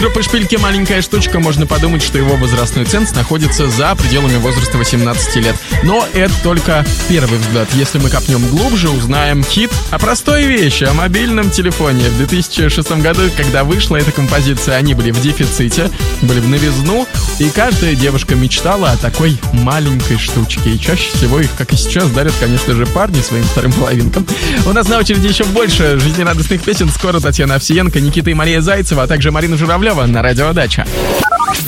группы «Шпильки» «Маленькая штучка». Можно подумать, что его возрастной ценз находится за пределами возраста 18 лет. Но это только первый взгляд. Если мы копнем глубже, узнаем хит о простой вещи, о мобильном телефоне. В 2006 году, когда вышла эта композиция, они были в дефиците, были в новизну, и каждая девушка мечтала о такой маленькой штучке. И чаще всего их, как и сейчас, дарят, конечно же, парни своим вторым половинкам. У нас на очереди еще больше жизнерадостных песен. Скоро Татьяна Овсиенко, Никита и Мария Зайцева, а также Марина Журавлева на Радио Дача.